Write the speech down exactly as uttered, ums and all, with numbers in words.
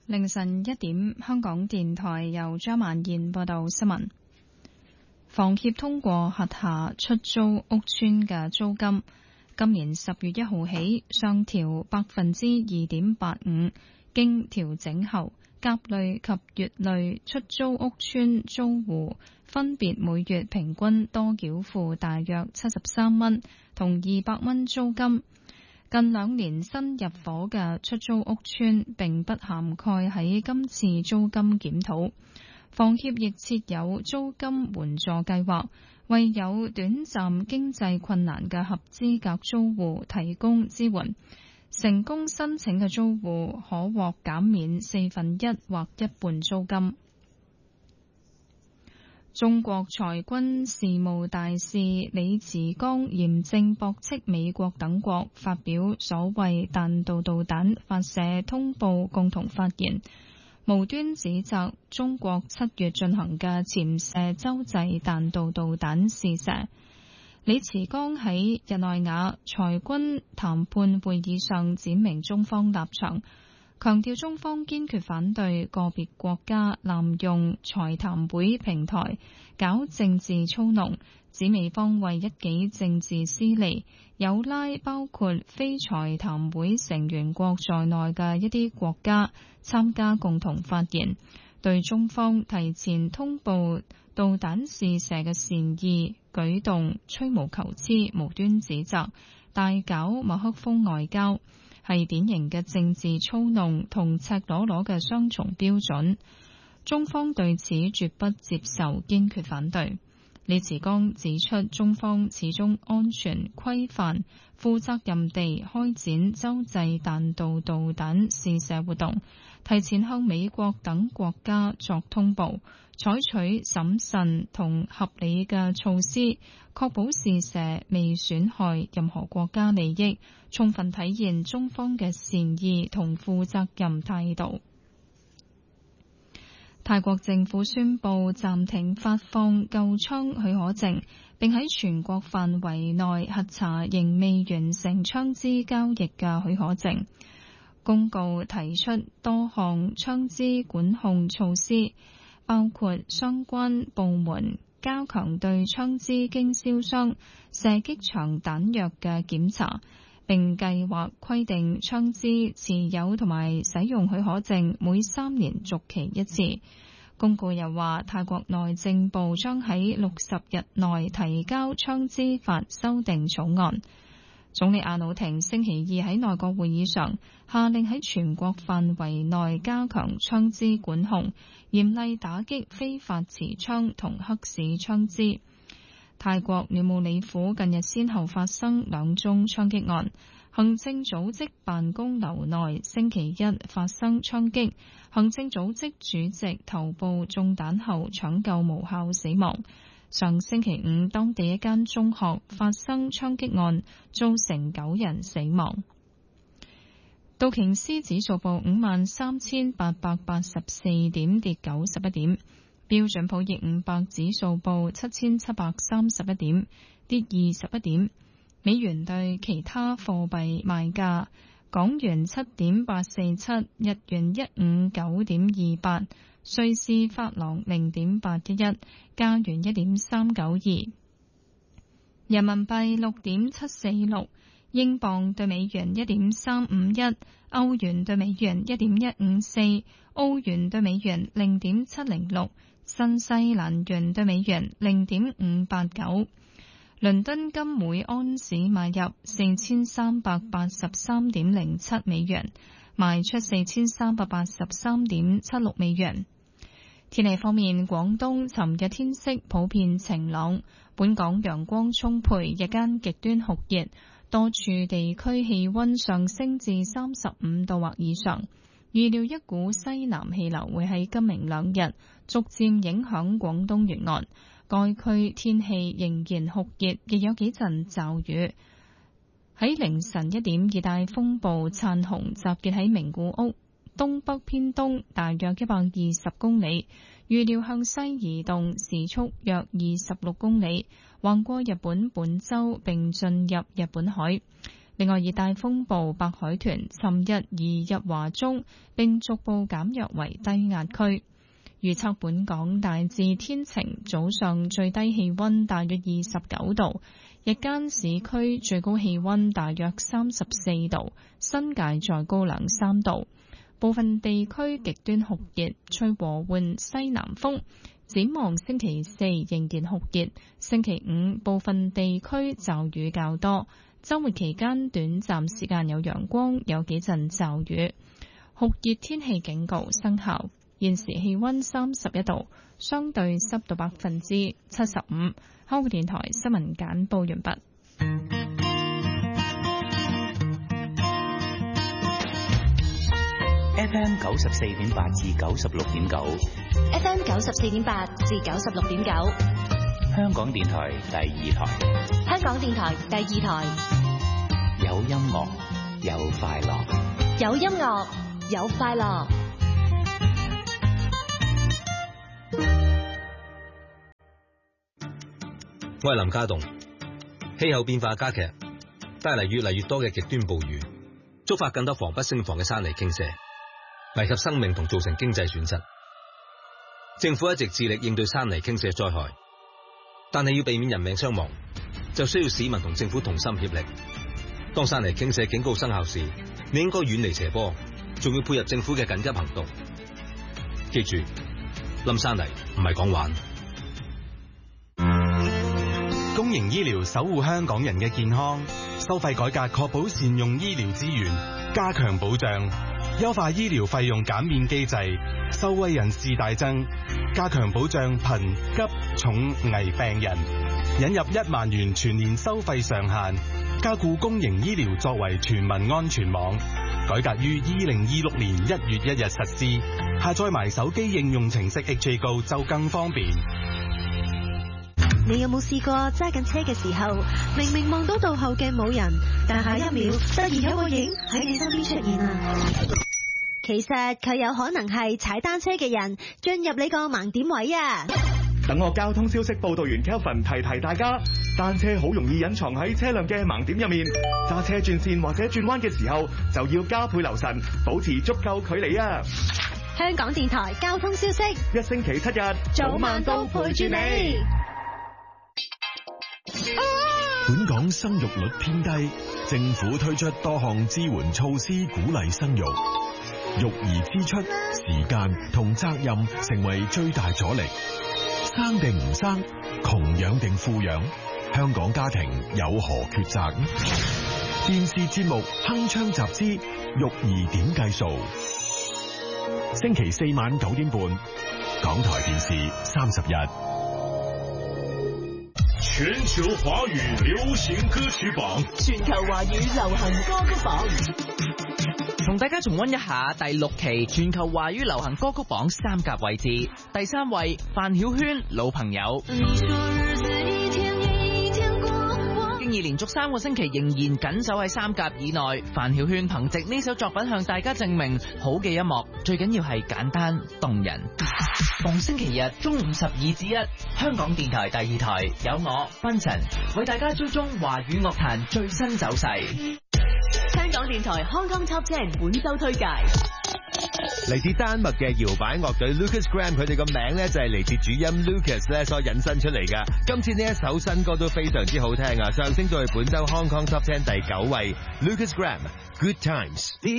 凌晨一點，香港電台由張曼燕報道新聞。房協通過轄下出租屋邨嘅租金，今年十月一號起上調百分之二點八五，經調整後，甲類及乙類出租屋邨租戶分別每月平均多繳付大約七十三蚊同二百蚊租金。近兩年新入伙嘅出租屋邨並不涵蓋喺今次租金檢討。房協亦設有租金援助計劃，為有短暫經濟困難嘅合資格租戶提供支援。成功申請嘅租戶可獲減免四分一或一半租金。中國裁軍事務大使李慈剛嚴正駁斥美國等國發表所謂彈道導彈發射通報共同發言，無端指責中國七月進行嘅潛射洲際彈道導彈試射。李慈剛喺日內瓦裁軍談判會議上展明中方立場，強調中方堅決反對個別國家濫用裁談會平台搞政治操弄，指美方為一己政治私利，有拉包括非裁談會成員國在內嘅一啲國家參加共同發言，對中方提前通報導彈試射嘅善意舉動吹毛求疵，無端指責，大搞馬克風外交，係典型嘅政治操弄同赤裸裸嘅雙重標準，中方對此絕不接受，堅決反對。李慈剛指出，中方始終安全規範、負責任地開展洲際彈道導彈試射活動，提前向美國等國家作通報，採取審慎同合理嘅措施，確保試射未損害任何國家利益，充分體現中方嘅善意同負責任態度。泰國政府宣布暫停發放購槍許可證，並喺全國範圍內核查仍未完成槍支交易嘅許可證。公告提出多項槍支管控措施，包括相關部門加強對槍支經銷商、射擊場彈藥嘅檢查，並計劃規定槍支持有同埋使用許可證每三年續期一次。公告又話，泰國內政部將喺六十日內提交槍支法修訂草案。總理阿努廷星期二喺內閣會議上下令喺全國範圍內加強槍支管控，嚴厲打擊非法持槍同黑市槍支。泰國鳥務里府近日先後發生兩宗槍擊案，行政組織辦公樓內星期一發生槍擊，行政組織主席頭部中彈後搶救無效死亡。上星期五，當地一間中學發生槍擊案，造成九人死亡。道瓊斯指數報五萬三千八百八十四點，跌九十一點。標準普爾五百指數報七千七百三十一點，跌二十一點。美元對其他貨幣賣價：港元七點八四七，日元一五九點二八，瑞士法郎零點八一一，加元一點三九二，人民幣六點七四六，英鎊對美元一點三五一，歐元對美元一點一五四，澳元對美元零點七零六，新西蘭元對美元零點五八九。倫敦金每安士買入四千三百八十三點零七美元，賣出四千三百八十三點七六美元。天氣方面，廣東尋日天色普遍晴朗，本港陽光充沛，日間極端酷熱，多處地區氣溫上升至三十五度或以上。預料一股西南氣流會喺今明兩日逐漸影響廣東沿岸。該區天氣仍然酷熱，亦有幾陣驟雨。喺凌晨一點，熱帶風暴燦紅集結喺名古屋東北偏東大約一百二十公里，預料向西移動，時速約二十六公里，橫過日本本州並進入日本海。 另外，熱帶風暴白海豚尋日移入華中，並逐步減弱為低壓區。預測本港大致天晴，早上最低氣溫大約二十九度，日間市區最高氣溫大約三十四度，新界再高兩三度。部分地區極端酷熱，吹和緩西南風。展望星期四仍然酷熱，星期五部分地區驟雨較多。週末期間短暫時間有陽光，有幾陣驟雨。酷熱天氣警告生效。現時氣溫三十一度，相對濕度百分之七十五。香港電台新聞簡報完畢。 F M 九十四點八至九十六點九 ，F M 九十四點八至九十六點九， 香港電台第二台， 香港電台第二台， 有音樂，有快樂， 有音樂，有快樂。 我係林家棟。氣候變化加劇，帶嚟越嚟越多嘅極端暴雨，觸發更多防不勝防嘅山泥傾瀉，危及生命同造成經濟損失。政府一直致力應對山泥傾瀉災害，但係要避免人命傷亡，就需要市民同政府同心協力。當山泥傾瀉警告生效時，你應該遠離斜坡，仲要配合政府嘅緊急行動。記住，冧山泥唔係講玩。 公營醫療守護香港人嘅健康，收費改革確保善用醫療資源，加強保障，優化醫療費用減免機制，受惠人士大增，加強保障貧急重危病人，引入一萬元全年收費上限，加固公營醫療作為全民安全網，改革於二零二六年一月一日實施，下載埋手機應用程式 H A Go 就更方便。 你有冇試過揸緊車嘅時候，明明望到道後嘅冇人，但下一秒突然有個影喺你身邊出現啊？其實佢有可能係踩單車嘅人進入你個盲點位啊！ 等我交通消息報道員 Kelvin 提提大家，單車好容易隱藏喺車輛嘅盲點入面，揸車轉線或者轉彎嘅時候就要加倍留神，保持足夠距離啊！ 香港電台交通消息， 一星期七日早晚都陪住你。 本港生育率偏低，政府推出多項支援措施鼓勵生育，育兒支出、時間同責任成為最大阻力。生定唔生，窮養定富養，香港家庭有何抉擇？電視節目鏗鏘集資，育兒點計數？星期四晚九點半，港台電視三十日。 全球華語流行歌曲榜， 全球華語流行歌曲榜，同大家重溫一下第六期全球華語流行歌曲榜三甲位置。第三位范曉萱，老朋友。經已連續三個星期仍然緊守喺三甲以內，范曉萱憑藉呢首作品向大家證明，好嘅音樂最緊要係簡單動人。逢星期日中午十二至一，香港電台第二台有我賓晨為大家追蹤華語樂壇最新走勢。 香港電台 Hong Kong Top Ten 本周推介， 嚟自丹麥嘅搖擺樂隊 Lucas Graham， 佢哋個名咧就係嚟自主音 Lucas 咧所引申出嚟噶。今次呢一首新歌都非常之好聽啊，上升到去本周 Hong Kong Top Ten 第九位 ，Lucas Graham Good Times。